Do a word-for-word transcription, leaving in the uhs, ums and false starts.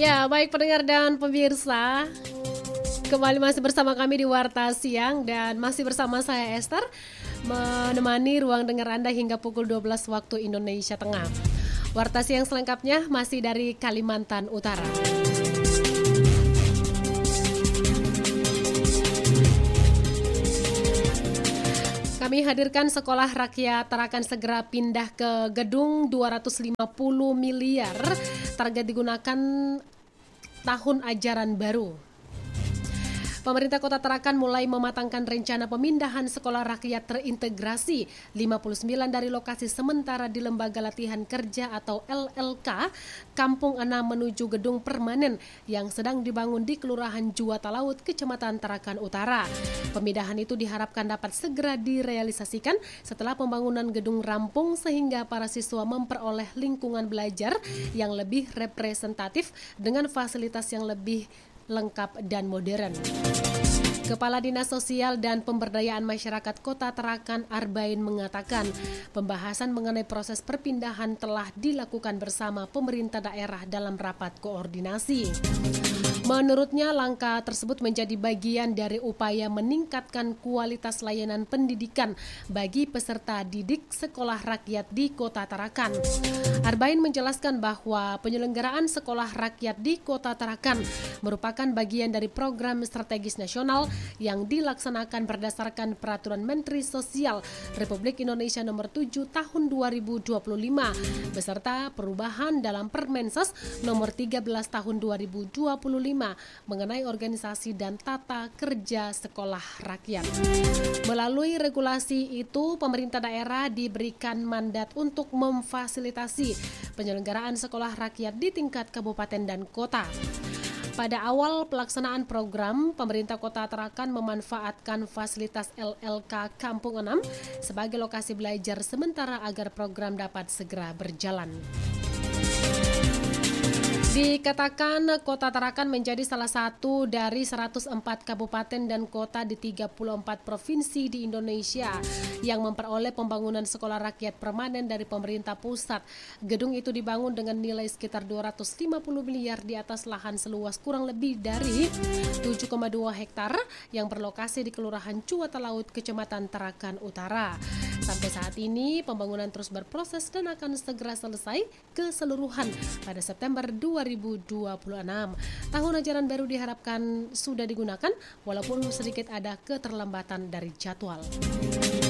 Ya, baik pendengar dan pemirsa, kembali masih bersama kami di Warta Siang dan masih bersama saya Esther menemani ruang dengar Anda hingga pukul dua belas waktu Indonesia Tengah. Warta Siang selengkapnya masih dari Kalimantan Utara. Kami hadirkan Sekolah Rakyat Tarakan segera pindah ke gedung dua ratus lima puluh miliar, target digunakan tahun ajaran baru. Pemerintah Kota Tarakan mulai mematangkan rencana pemindahan sekolah rakyat terintegrasi lima puluh sembilan dari lokasi sementara di Lembaga Latihan Kerja atau L L K Kampung enam menuju gedung permanen yang sedang dibangun di Kelurahan Juwata Laut, Kecamatan Tarakan Utara. Pemindahan itu diharapkan dapat segera direalisasikan setelah pembangunan gedung rampung sehingga para siswa memperoleh lingkungan belajar yang lebih representatif dengan fasilitas yang lebih lengkap dan modern. Kepala Dinas Sosial dan Pemberdayaan Masyarakat Kota Tarakan Arbain mengatakan pembahasan mengenai proses perpindahan telah dilakukan bersama pemerintah daerah dalam rapat koordinasi. Menurutnya langkah tersebut menjadi bagian dari upaya meningkatkan kualitas layanan pendidikan bagi peserta didik sekolah rakyat di Kota Tarakan. Arbain menjelaskan bahwa penyelenggaraan sekolah rakyat di Kota Tarakan merupakan bagian dari program strategis nasional yang dilaksanakan berdasarkan Peraturan Menteri Sosial Republik Indonesia Nomor tujuh Tahun dua ribu dua puluh lima beserta perubahan dalam Permensos Nomor tiga belas Tahun dua ribu dua puluh lima mengenai organisasi dan tata kerja sekolah rakyat. Melalui regulasi itu, pemerintah daerah diberikan mandat untuk memfasilitasi penyelenggaraan sekolah rakyat di tingkat kabupaten dan kota. Pada awal pelaksanaan program, pemerintah Kota Tarakan memanfaatkan fasilitas L L K Kampung enam sebagai lokasi belajar sementara agar program dapat segera berjalan. Dikatakan Kota Tarakan menjadi salah satu dari seratus empat kabupaten dan kota di tiga puluh empat provinsi di Indonesia yang memperoleh pembangunan sekolah rakyat permanen dari pemerintah pusat. Gedung itu dibangun dengan nilai sekitar dua ratus lima puluh miliar di atas lahan seluas kurang lebih dari tujuh koma dua hektar yang berlokasi di Kelurahan Juwata Laut, Kecamatan Tarakan Utara. Sampai saat ini pembangunan terus berproses dan akan segera selesai keseluruhan pada September dua ribu dua puluh enam. Tahun ajaran baru diharapkan sudah digunakan walaupun sedikit ada keterlambatan dari jadwal.